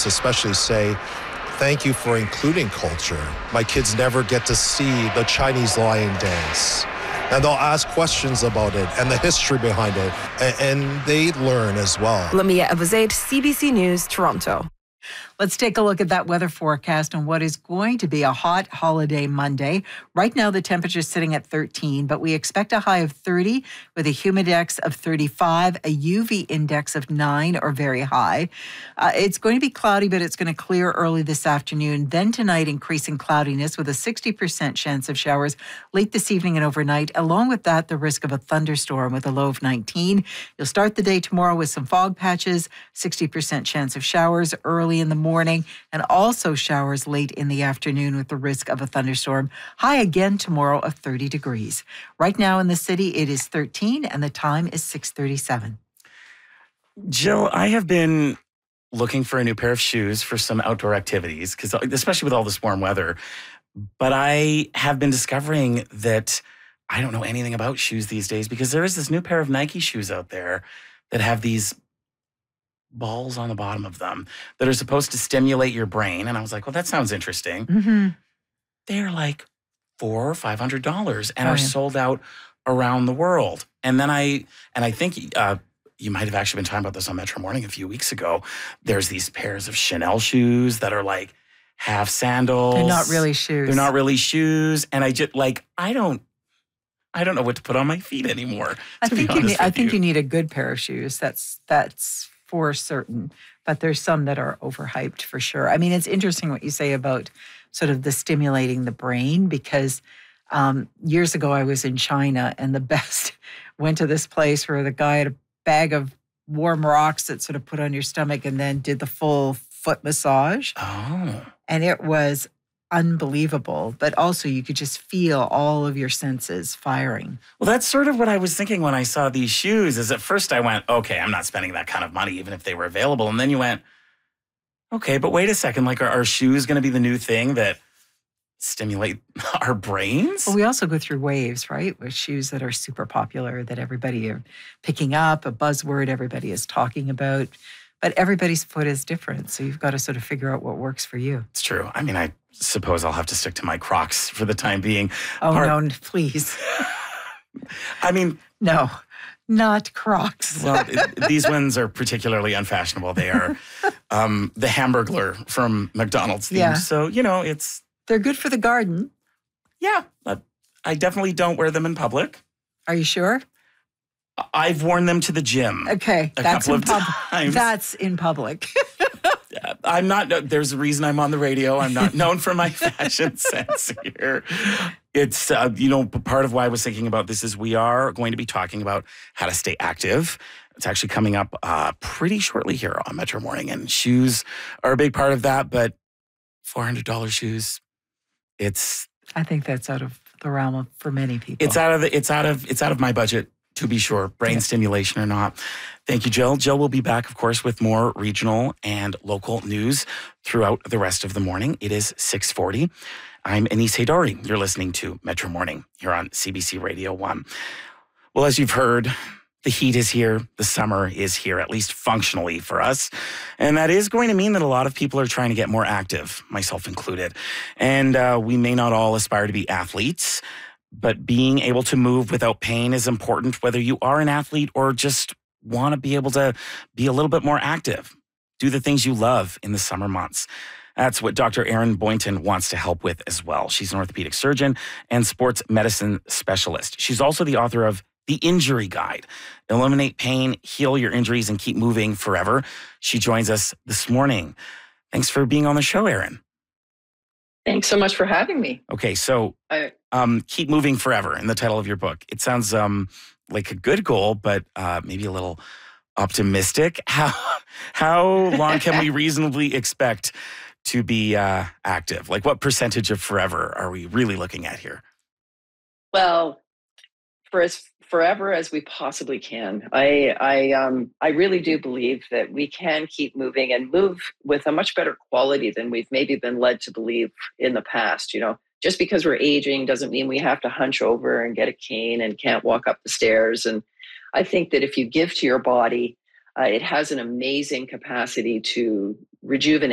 parents especially say, thank you for including culture. My kids never get to see the Chinese lion dance. And they'll ask questions about it and the history behind it, and they learn as well. Lamia Abuzaid, CBC News, Toronto. Let's take a look at that weather forecast on what is going to be a hot holiday Monday. Right now, the temperature is sitting at 13, but we expect a high of 30 with a humidex of 35, a UV index of 9 or very high. It's going to be cloudy, but it's going to clear early this afternoon. Then tonight, increasing cloudiness with a 60% chance of showers late this evening and overnight. Along with that, the risk of a thunderstorm with a low of 19. You'll start the day tomorrow with some fog patches, 60% chance of showers early in the morning, and also showers late in the afternoon with the risk of a thunderstorm. High again tomorrow of 30 degrees. Right now in the city, it is 13 and the time is 6:37. Jill, I have been looking for a new pair of shoes for some outdoor activities, because especially with all this warm weather. But I have been discovering that I don't know anything about shoes these days, because there is this new pair of Nike shoes out there that have these balls on the bottom of them that are supposed to stimulate your brain. And I was like, well, that sounds interesting. Mm-hmm. They're like $400 or $500 and are sold out around the world. And then I think you might have actually been talking about this on Metro Morning a few weeks ago. There's these pairs of Chanel shoes that are like half sandals. They're not really shoes. They're not really shoes. And I just I don't know what to put on my feet anymore. I think you need a good pair of shoes. That's for certain, but there's some that are overhyped for sure. I mean, it's interesting what you say about sort of the stimulating the brain, because years ago I was in China and went to this place where the guy had a bag of warm rocks that sort of put on your stomach and then did the full foot massage. Oh. And it was unbelievable, but also you could just feel all of your senses firing. Well, that's sort of what I was thinking when I saw these shoes. Is at first I went, okay, I'm not spending that kind of money even if they were available. And then you went, okay, but wait a second, like are shoes going to be the new thing that stimulate our brains? Well, we also go through waves, right? With shoes that are super popular that everybody are picking up, a buzzword everybody is talking about. But everybody's foot is different, so you've got to sort of figure out what works for you. It's true. I mean, I suppose I'll have to stick to my Crocs for the time being. Oh, no, please. I mean... No, not Crocs. Well, these ones are particularly unfashionable. They are the Hamburglar from McDonald's theme. Yeah. So, it's... They're good for the garden. Yeah, but I definitely don't wear them in public. Are you sure? I've worn them to the gym. Okay, a couple of times. That's in public. I'm not. There's a reason I'm on the radio. I'm not known for my fashion sense here. It's part of why I was thinking about this is we are going to be talking about how to stay active. It's actually coming up pretty shortly here on Metro Morning, and shoes are a big part of that. But $400 shoes, I think that's out of the realm for many people. It's out of my budget. To be sure, brain stimulation or not. Thank you, Jill. Jill will be back, of course, with more regional and local news throughout the rest of the morning. It is 6:40. I'm Anise Haydari. You're listening to Metro Morning here on CBC Radio 1. Well, as you've heard, the heat is here. The summer is here, at least functionally for us. And that is going to mean that a lot of people are trying to get more active, myself included. And we may not all aspire to be athletes, but being able to move without pain is important, whether you are an athlete or just want to be able to be a little bit more active. Do the things you love in the summer months. That's what Dr. Erin Boynton wants to help with as well. She's an orthopedic surgeon and sports medicine specialist. She's also the author of The Injury Guide. Eliminate pain, heal your injuries, and keep moving forever. She joins us this morning. Thanks for being on the show, Erin. Thanks so much for having me. Okay, so keep moving forever in the title of your book. It sounds like a good goal, but maybe a little optimistic. How long can we reasonably expect to be active? Like what percentage of forever are we really looking at here? Well, for as forever as we possibly can. I really do believe that we can keep moving and move with a much better quality than we've maybe been led to believe in the past. Just because we're aging doesn't mean we have to hunch over and get a cane and can't walk up the stairs. And I think that if you give to your body, it has an amazing capacity to rejuvenate